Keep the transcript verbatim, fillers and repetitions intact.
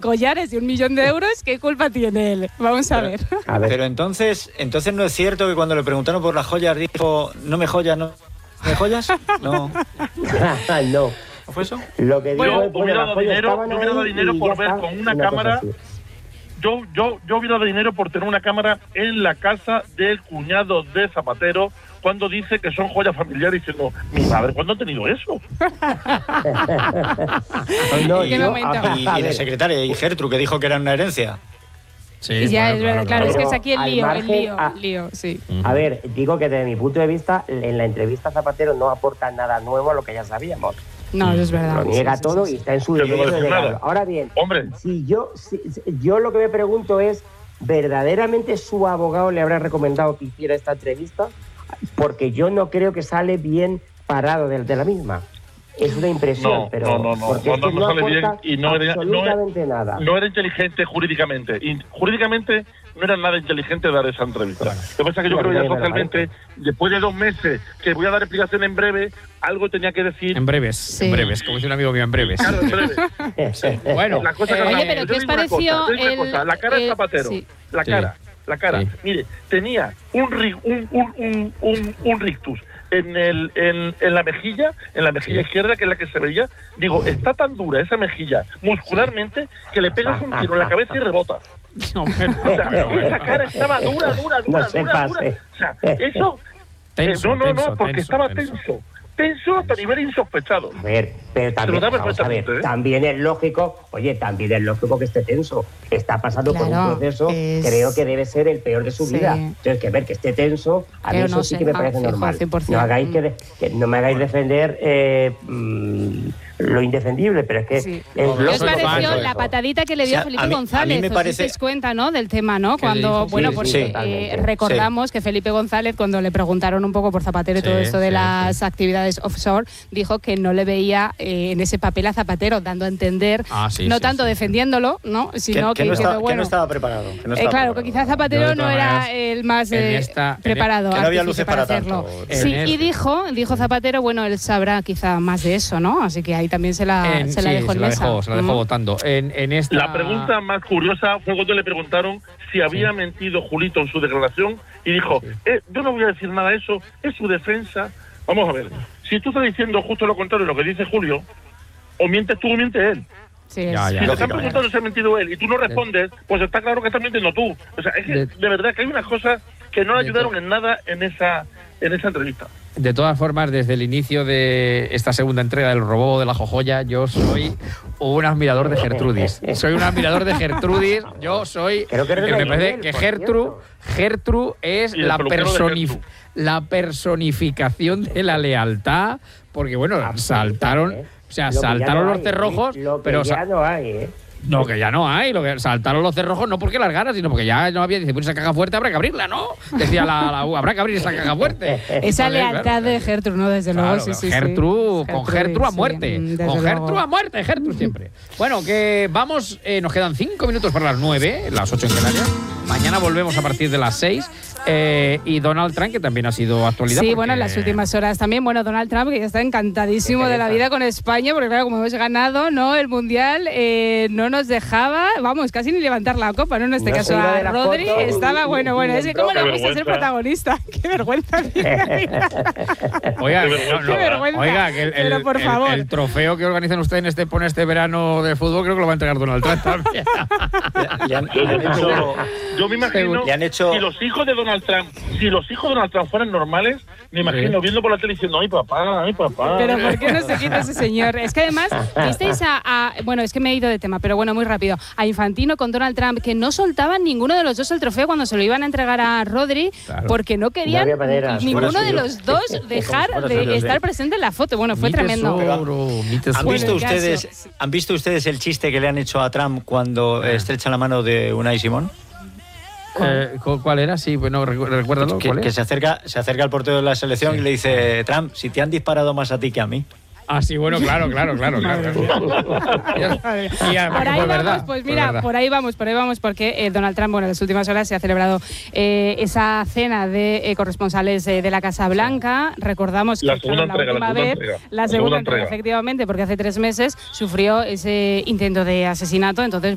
collares y un millón de euros, ¿qué culpa tiene él? Vamos a ver. A ver. Pero entonces, entonces no es cierto que cuando le preguntaron por las joyas dijo, no me joyas, no me joyas. No. No. ¿No fue eso? Lo que digo Bueno, es, bueno, hubiera las dado joyas dinero, estaban yo hubiera dado ahí dinero y por ya ver está, con una cosa cámara. así. Yo, yo, yo hubiera dado dinero por tener una cámara en la casa del cuñado de Zapatero cuando dice que son joyas familiares, diciendo, mi madre, ¿cuándo ha tenido eso? No, y, ¿Qué yo- momento? a- y, a y la ver, secretaria y Gertrude, que dijo que era una herencia. Sí, Y ya bueno, es verdad, claro, es que Pero es aquí el al lío, el margen, lío, a- el lío, sí. A ver, digo que desde mi punto de vista, en la entrevista Zapatero no aporta nada nuevo a lo que ya sabíamos. No, eso es verdad. Lo sí, niega sí, todo sí, y sí. está en su Pero no derecho de decir nada. negarlo. Ahora bien, Hombre. si yo, si, si- yo lo que me pregunto es, ¿verdaderamente su abogado le habrá recomendado que hiciera esta entrevista? Porque yo no creo que sale bien parado de, de la misma. Es una impresión, No, pero no, no, no, porque no, es que no sale bien aporta y no era, no, absolutamente era, nada. no era inteligente jurídicamente. Y jurídicamente no era nada inteligente dar esa entrevista. Lo que pasa es que yo Sí, creo que ya me lo socialmente, después de dos meses, que voy a dar explicación en breve, algo tenía que decir. En breves, Sí. en breves, como dice un amigo mío, en breves. Claro, en breve. Bueno, La cosa que eh, hablamos. Oye, pero Yo ¿qué os digo una pareció cosa, yo digo una el- cosa, la cara el- de Zapatero, sí. la Sí. cara, la cara. Sí. Mire, tenía un, ri- un, un, un, un, un rictus en, el, en, en la mejilla, en la mejilla Sí. izquierda, que es la que se veía. Digo, está tan dura esa mejilla muscularmente que le pegas un tiro en la cabeza y rebota. no, pero- O sea, pero bueno. esa cara estaba dura, dura, dura, No se dura, dura. pase. O sea, eso... Tenso, eh, no, no, tenso, no, porque tenso, estaba tenso. tenso. Tenso hasta nivel insospechado. A ver, pero también, da vamos a ver, perfectamente, ¿eh? también es lógico, oye, también es lógico que esté tenso. Está pasando por Claro, un proceso, es- creo que debe ser el peor de su Sí. vida. Entonces, que ver que esté tenso, a mí Pero eso no sí sé, que me ah, parece fijo, normal. cien por ciento. No hagáis que, de- que no me hagáis defender eh, mm, lo indefendible, pero es que Sí. es ¿Qué os Yo soy lógico. fan, pareció soy la fan. patadita que le dio O sea, Felipe a mí- a mí González? me ¿Os parece- disteis cuenta, no? Del tema, ¿no? ¿Qué Cuando, dijo? bueno, Sí, pues sí. eh, Totalmente. recordamos que Felipe González, cuando le preguntaron un poco por Zapatero y todo Sí, esto de sí, las sí. actividades offshore, dijo que no le veía eh, en ese papel a Zapatero, dando a entender, Ah, sí, no sí, tanto sí. defendiendo, ¿no? Que, Sino que que, no diciendo, estaba, que bueno, no estaba preparado. Que no eh, estaba claro, que preparado. quizás Zapatero Yo, de no todas era maneras, el más en eh, esta- en- preparado que no había artífice luces para hacerlo. tanto. Sí, En y este- dijo, dijo Zapatero, bueno, él sabrá quizá más de eso, ¿no? Así que ahí también se la, En- se la sí, dejó se en la mesa. dejó, se la dejó Mm. votando. En, en esta... La pregunta más curiosa fue cuando le preguntaron si había mentido Julito en su declaración y dijo, eh, yo no voy a decir nada de eso, es su defensa. Vamos a ver, si tú estás diciendo justo lo contrario de lo que dice Julio, o mientes tú o miente él. Sí, Ya, es- ya. Si te están Lógicamente. preguntando si ha mentido él y tú no respondes, pues está claro que estás mintiendo tú. O sea, es que De- de verdad que hay unas cosas que no De ayudaron to- en nada en esa en esa entrevista. De todas formas, desde el inicio de esta segunda entrega del Robo de la Jojoya, yo soy un admirador de Gertrudis. Soy un admirador de Gertrudis. Yo soy... Creo que eres me de parece Miguel, que por Gertru, cierto. Gertru es Y el la, peluquero de personif- Gertru. la personificación de la lealtad, porque bueno, saltaron... ¿eh? O sea, Lo que ya saltaron no los hay, cerrojos, ¿eh? Lo que pero... ya sa- no hay, ¿eh? No, que ya no hay. Lo que saltaron los cerrojos no porque las ganas, sino porque ya no había. Dice, pues esa caja fuerte habrá que abrirla, ¿no? Decía la, la U, habrá que abrir esa caja fuerte. Esa Entonces, lealtad claro, de Gertrude, ¿no? Desde Claro, luego, sí, sí, sí. Gertrude, con Gertrude a sí, muerte. mm, desde Con luego. Gertrude a muerte, Gertrude siempre. Bueno, que vamos, eh, nos quedan cinco minutos para las nueve, las ocho en Canarias. Mañana volvemos a partir de las seis. Eh, y Donald Trump, que también ha sido actualidad. Sí, porque- bueno, en las últimas horas también. Bueno, Donald Trump, que ya está encantadísimo de la vida con España, porque claro, como hemos ganado, ¿no? El Mundial eh, no nos dejaba, vamos, casi ni levantar la copa, ¿no? En este No caso se iba a de la Rodri foto estaba, y- bueno, y bueno, es que cómo Qué le gusta ser vergüenza. protagonista. Qué vergüenza. Oiga, Qué que, vergüenza. no, no, Qué vergüenza. oiga, que el, el- Pero, por el- favor. el trofeo que organizan ustedes en este, pone este verano de fútbol, creo que lo va a entregar Donald Trump también. Le han, Yo, le han hecho, yo me imagino le han hecho- si los hijos de Donald Trump, si los hijos de Donald Trump fueran normales, me imagino Sí. viendo por la tele diciendo, ay papá, ay papá. Pero ¿por qué no se quita ese señor? Es que además, visteis a, a- bueno, es que me he ido de tema, pero bueno, muy rápido, a Infantino con Donald Trump, que no soltaban ninguno de los dos el trofeo cuando se lo iban a entregar a Rodri, Claro. porque no querían No había manera. ninguno Fuera de suyo. los dos dejar Fuera de suyo, sí. estar presente en la foto. Bueno, fue Mi tremendo. tesoro, mi tesoro. ¿Han Bueno, visto el caso. ustedes, ¿Han visto ustedes el chiste que le han hecho a Trump cuando Ah. eh, estrecha la mano de Unai Simón? Eh, ¿cu- ¿Cuál era? Sí, bueno, recu- recuérdalo. Que, ¿cuál que es? se acerca, se acerca al portero de la selección Sí. y le dice, Trump, si te han disparado más a ti que a mí. Ah, sí, bueno, claro, claro, claro. claro. Y además Por que ahí fue vamos, verdad, pues fue mira, verdad. por ahí vamos, por ahí vamos, porque eh, Donald Trump, bueno, en las últimas horas se ha celebrado eh, esa cena de eh, corresponsales eh, de la Casa Blanca. Recordamos La que segunda claro, entrega, última la segunda vez, entrega. la La segunda segunda entrega, entrega. efectivamente, porque hace tres meses sufrió ese intento de asesinato, entonces